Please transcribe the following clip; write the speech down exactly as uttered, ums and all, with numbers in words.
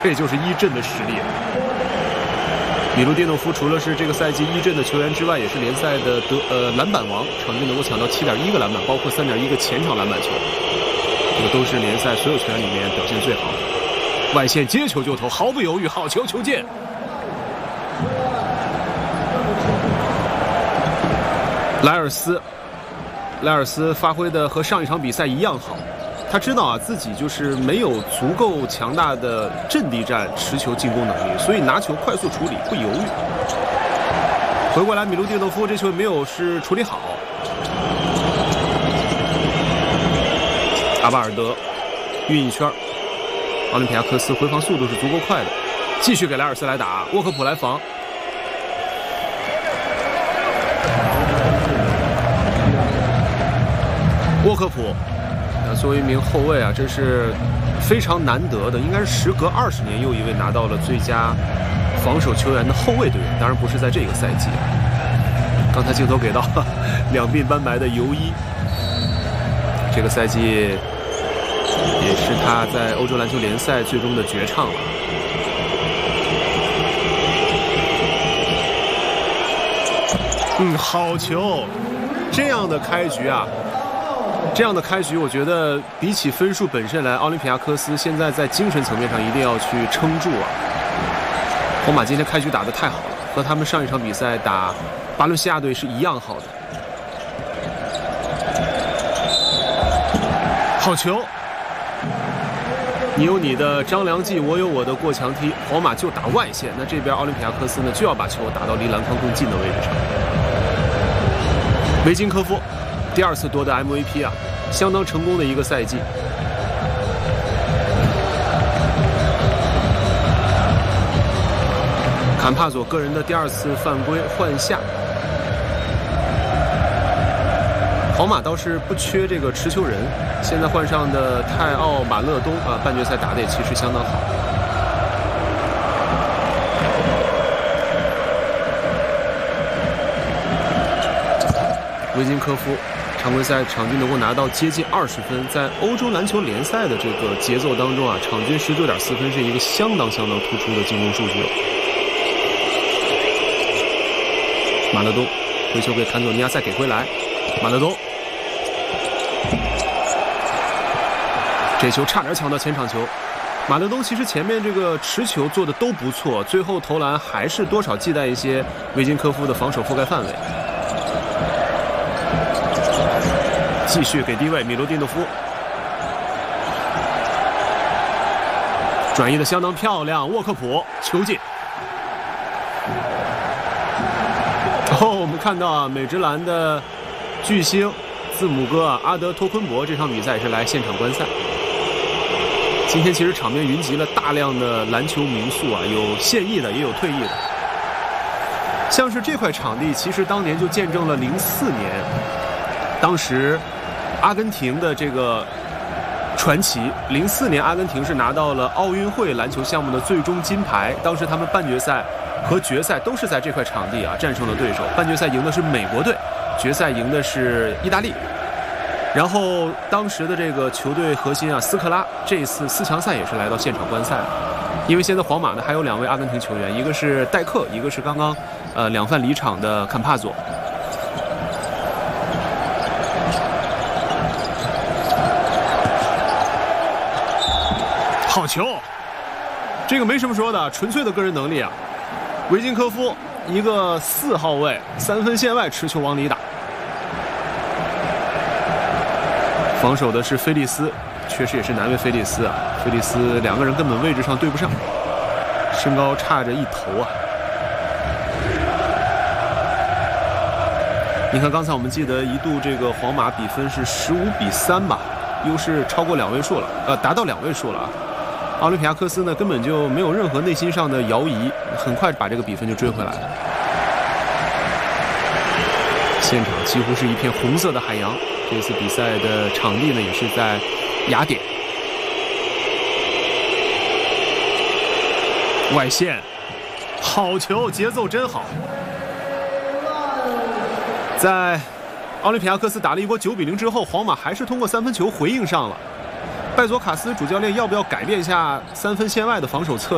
这就是一阵的实力。米卢蒂诺夫除了是这个赛季一阵的球员之外，也是联赛的得呃篮板王，场均能够抢到 七点一 个篮板，包括 三点一 个前场篮板球，这个都是联赛所有球员里面表现最好的。外线接球就投，毫不犹豫，好球球进。莱尔斯，莱尔斯发挥的和上一场比赛一样好。他知道啊，自己就是没有足够强大的阵地战持球进攻能力，所以拿球快速处理，不犹豫。回过来，米卢蒂诺夫这球没有是处理好。阿巴尔德运一圈，奥林匹亚科斯回防速度是足够快的，继续给莱尔斯来打，沃克普来防。沃克普。作为一名后卫啊，这是非常难得的，应该是时隔二十年又一位拿到了最佳防守球员的后卫队员，当然不是在这个赛季。刚才镜头给到两鬓斑白的尤伊，这个赛季也是他在欧洲篮球联赛最终的绝唱了。嗯，好球！这样的开局啊。这样的开局，我觉得比起分数本身来，奥林匹亚科斯现在在精神层面上一定要去撑住啊！皇马今天开局打得太好了，和他们上一场比赛打巴伦西亚队是一样好的。好球！你有你的张良计，我有我的过墙踢。皇马就打外线，那这边奥林匹亚科斯呢就要把球打到离篮筐更近的位置上。维金科夫。第二次夺得 M V P 啊，相当成功的一个赛季。坎帕佐个人的第二次犯规换下。皇马倒是不缺这个持球人，现在换上的泰奥马勒东啊，半决赛打得也其实相当好。维金科夫。常规赛场均能够拿到接近二十分，在欧洲篮球联赛的这个节奏当中啊，场均 十九点四 分是一个相当相当突出的进攻数据。马勒东回球给坎佐尼亚再给回来，马勒东这球差点抢到前场球。马勒东其实前面这个持球做的都不错，最后投篮还是多少忌惮一些维金科夫的防守覆盖范围。继续给低位米卢蒂诺夫，转移的相当漂亮，沃克普球进。哦，我们看到啊，美职篮的巨星字母哥啊阿德托昆博这场比赛也是来现场观赛。今天其实场面云集了大量的篮球名宿啊，有现役的也有退役的。像是这块场地，其实当年就见证了零四年，当时。阿根廷的这个传奇，零四年阿根廷是拿到了奥运会篮球项目的最终金牌。当时他们半决赛和决赛都是在这块场地啊战胜了对手。半决赛赢的是美国队，决赛赢的是意大利。然后当时的这个球队核心啊斯科拉，这次四强赛也是来到现场观赛。因为现在皇马呢还有两位阿根廷球员，一个是戴克，一个是刚刚呃两犯离场的坎帕佐。好球，这个没什么说的，纯粹的个人能力啊。维金科夫一个四号位，三分线外持球往里打。防守的是菲利斯，确实也是难为菲利斯啊。菲利斯两个人根本位置上对不上，身高差着一头啊。你看刚才我们记得一度这个皇马比分是十五比三吧，优势超过两位数了，呃，达到两位数了啊。奥林匹亚科斯呢根本就没有任何内心上的摇移，很快把这个比分就追回来了。现场几乎是一片红色的海洋。这次比赛的场地呢也是在雅典。外线，好球，节奏真好。在奥林匹亚科斯打了一波九比零之后，皇马还是通过三分球回应上了。拜佐卡斯主教练要不要改变一下三分线外的防守策略？